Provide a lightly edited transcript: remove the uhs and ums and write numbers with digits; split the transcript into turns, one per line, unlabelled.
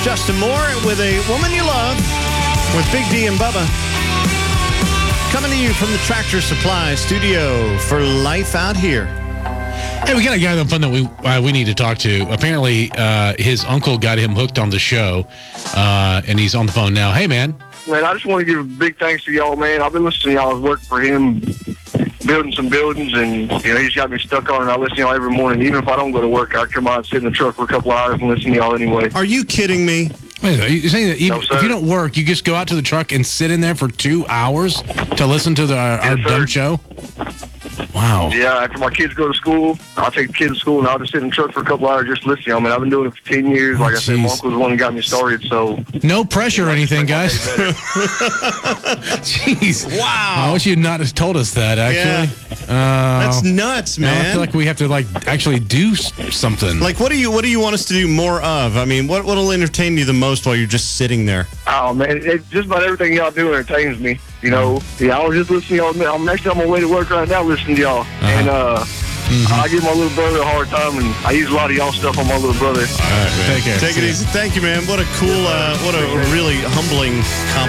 Justin Moore with A Woman You Love with Big D and Bubba. Coming to you from the Tractor Supply Studio for Life Out Here.
Hey, we got a guy on the phone that we need to talk to. Apparently, his uncle got him hooked on the show, and he's on the phone now. Hey, man.
Man, I just want to give a big thanks to y'all, man. I've been listening to y'all. I was working for him, building some buildings, and he's got me stuck on it. I listen to y'all every morning. Even if I don't go to work, I come out and sit in the truck for a couple of hours and listen to y'all anyway.
Are you kidding me?
Wait, are you saying that even if you don't work, you just go out to the truck and sit in there for 2 hours to listen to our dumb show? Wow.
Yeah, after my kids go to school, I'll take the kids to school, and I'll just sit in the truck for a couple hours just listening. I mean, I've been doing it for 10 years. Like I said, my uncle was the one who got me started, so...
No pressure or anything, guys. Jeez.
Wow.
I wish you'd not have told us that, actually.
That's nuts, man.
Now I feel like we have to, actually do something.
Like, what do you want us to do more of? I mean, what'll entertain you the most while you're just sitting there?
Oh, man, just about everything y'all do entertains me. You know, I was just listening to y'all. I'm actually on my way to work right now listening to y'all. And I give my little brother a hard time, and I use a lot of y'all stuff on my little brother.
All right, man.
Take it easy. Thank you, man. What a cool, what a really humbling compliment.